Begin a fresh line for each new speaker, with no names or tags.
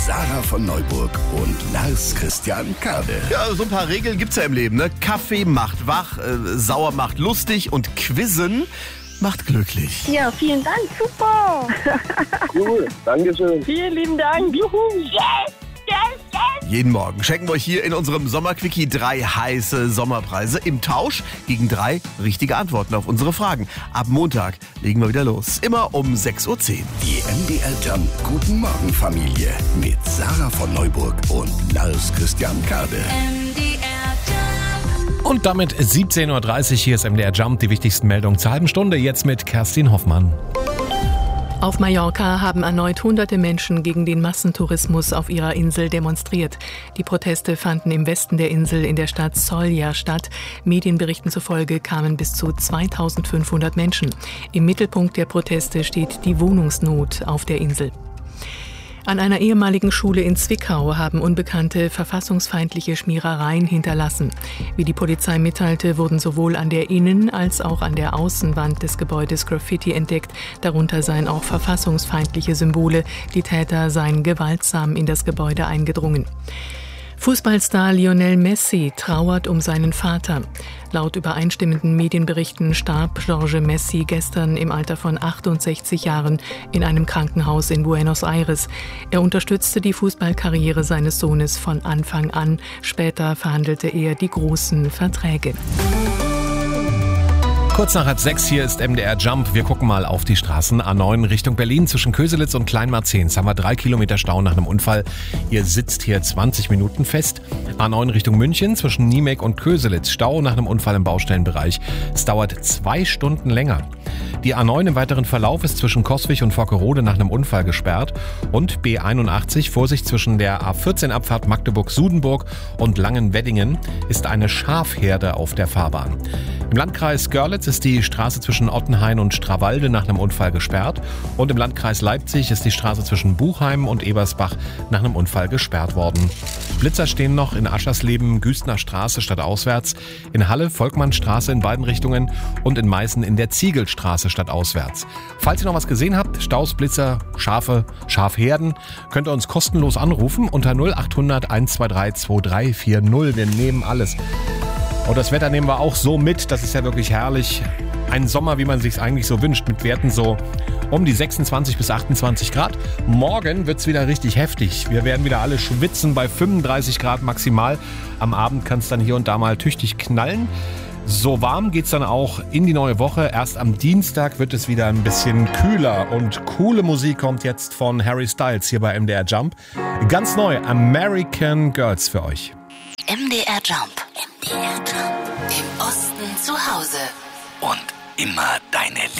Sarah von Neuburg und Lars Christian Kade.
Ja, so ein paar Regeln gibt's ja im Leben, ne? Kaffee macht wach, sauer macht lustig und Quizzen macht glücklich.
Ja, vielen Dank, super.
Cool, Dankeschön.
Vielen lieben Dank. Juhu, yes, yes, yes.
Jeden Morgen schenken wir euch hier in unserem Sommerquickie 3 heiße Sommerpreise im Tausch gegen 3 richtige Antworten auf unsere Fragen. Ab Montag legen wir wieder los. Immer um 6:10 Uhr.
Die MDR Jump Guten Morgen Familie mit Sarah von Neuburg und Lars Christian Kade.
Und damit 17:30 Uhr, hier ist MDR Jump, die wichtigsten Meldungen zur halben Stunde, jetzt mit Kerstin Hoffmann.
Auf Mallorca haben erneut hunderte Menschen gegen den Massentourismus auf ihrer Insel demonstriert. Die Proteste fanden im Westen der Insel in der Stadt Sóller statt. Medienberichten zufolge kamen bis zu 2500 Menschen. Im Mittelpunkt der Proteste steht die Wohnungsnot auf der Insel. An einer ehemaligen Schule in Zwickau haben Unbekannte verfassungsfeindliche Schmierereien hinterlassen. Wie die Polizei mitteilte, wurden sowohl an der Innen- als auch an der Außenwand des Gebäudes Graffiti entdeckt. Darunter seien auch verfassungsfeindliche Symbole. Die Täter seien gewaltsam in das Gebäude eingedrungen. Fußballstar Lionel Messi trauert um seinen Vater. Laut übereinstimmenden Medienberichten starb Jorge Messi gestern im Alter von 68 Jahren in einem Krankenhaus in Buenos Aires. Er unterstützte die Fußballkarriere seines Sohnes von Anfang an. Später verhandelte er die großen Verträge.
Kurz nach 6 hier ist MDR Jump. Wir gucken mal auf die Straßen. A9 Richtung Berlin zwischen Köselitz und Kleinmarzehns haben wir 3 Kilometer Stau nach einem Unfall. Ihr sitzt hier 20 Minuten fest. A9 Richtung München zwischen Niemek und Köselitz. Stau nach einem Unfall im Baustellenbereich. Es dauert 2 Stunden länger. Die A9 im weiteren Verlauf ist zwischen Coswig und Vockerode nach einem Unfall gesperrt. Und B81, Vorsicht, zwischen der A14-Abfahrt Magdeburg-Sudenburg und Langenweddingen ist eine Schafherde auf der Fahrbahn. Im Landkreis Görlitz ist die Straße zwischen Ottenhain und Strawalde nach einem Unfall gesperrt. Und im Landkreis Leipzig ist die Straße zwischen Buchheim und Ebersbach nach einem Unfall gesperrt worden. Blitzer stehen noch in Aschersleben, Güstener Straße stadtauswärts, in Halle, Volkmannstraße in beiden Richtungen und in Meißen in der Ziegelstraße stadtauswärts. Falls ihr noch was gesehen habt, Staus, Blitzer, Schafe, Schafherden, könnt ihr uns kostenlos anrufen unter 0800 123 2340. Wir nehmen alles. Und das Wetter nehmen wir auch so mit, das ist ja wirklich herrlich. Ein Sommer, wie man sich es eigentlich so wünscht, mit Werten so um die 26 bis 28 Grad. Morgen wird es wieder richtig heftig. Wir werden wieder alle schwitzen bei 35 Grad maximal. Am Abend kann es dann hier und da mal tüchtig knallen. So warm geht's dann auch in die neue Woche. Erst am Dienstag wird es wieder ein bisschen kühler. Und coole Musik kommt jetzt von Harry Styles hier bei MDR Jump. Ganz neu, American Girls für euch.
MDR Jump. MDR Jump. Im Osten zu Hause.
Und immer deine